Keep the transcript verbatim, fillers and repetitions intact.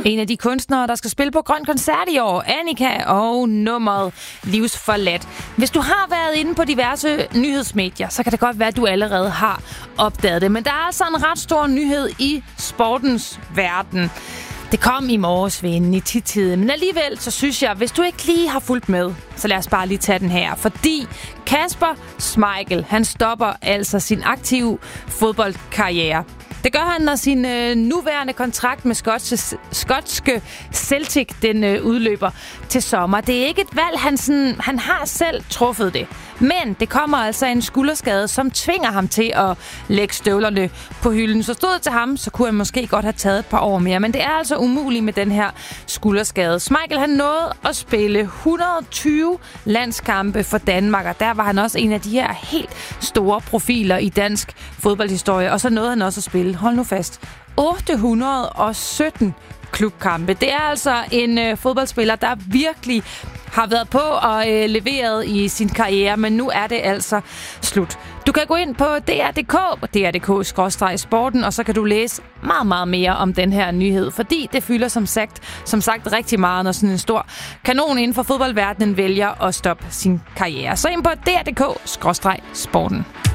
En af de kunstnere, der skal spille på Grøn Koncert i år, Annika, og nummeret Livsforladt. Hvis du har været inde på diverse nyhedsmedier, så kan det godt være, at du allerede har opdaget det. Men der er altså en ret stor nyhed i sportens verden. Det kom i morges ved en i titiden, men alligevel så synes jeg, hvis du ikke lige har fulgt med, så lad os bare lige tage den her. Fordi Kasper Schmeichel, han stopper altså sin aktive fodboldkarriere. Det gør han, når sin øh, nuværende kontrakt med skotske, skotske Celtic den øh, udløber til sommer. Det er ikke et valg, han, sådan, han har selv truffet det. Men det kommer altså en skulderskade, som tvinger ham til at lægge støvlerne på hylden. Så stod det til ham, så kunne han måske godt have taget et par år mere. Men det er altså umuligt med den her skulderskade. Schmeichel, han nåede at spille et hundrede og tyve landskampe for Danmark, og der var han også en af de her helt store profiler i dansk fodboldhistorie. Og så nåede han også at spille, hold nu fast, otte hundrede og sytten klubkampe. Det er altså en øh, fodboldspiller, der virkelig har været på og øh, leveret i sin karriere, men nu er det altså slut. Du kan gå ind på D R punktum D K, D R punktum D K skråstreg sporten, og så kan du læse meget, meget mere om den her nyhed, fordi det fylder som sagt, som sagt rigtig meget, når sådan en stor kanon inden for fodboldverdenen vælger at stoppe sin karriere. Så ind på D R punktum D K skråstreg sporten.